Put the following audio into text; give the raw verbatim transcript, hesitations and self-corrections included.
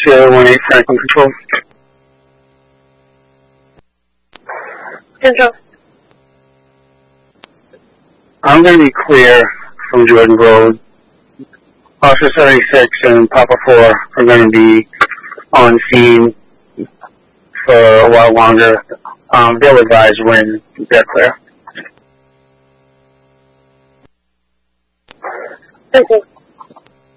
Sierra one eight Franklin Control. Control. I'm going to be clear from Jordan Road. Officer seventy-six and Papa four are going to be on scene for a while longer. Um, they'll advise when they're clear. Okay.